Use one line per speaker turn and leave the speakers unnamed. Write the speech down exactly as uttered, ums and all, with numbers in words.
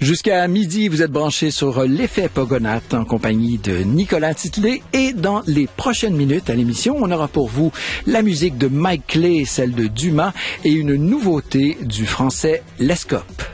Jusqu'à midi, vous êtes branchés sur l'effet Pogonat en compagnie de Nicolas Titlet. Et dans les prochaines minutes à l'émission, on aura pour vous la musique de Mike Clay, celle de Dumas et une nouveauté du français Lescope.